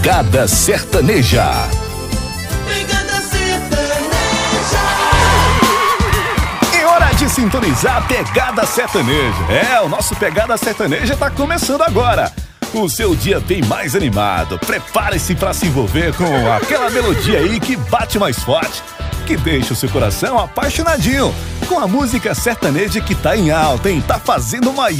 Pegada Sertaneja. Pegada Sertaneja. É hora de sintonizar a Pegada Sertaneja. O nosso Pegada Sertaneja tá começando agora. O seu dia bem mais animado. Prepare-se para se envolver com aquela melodia aí que bate mais forte, que deixa o seu coração apaixonadinho com a música sertaneja que tá em alta, hein? Tá fazendo o maior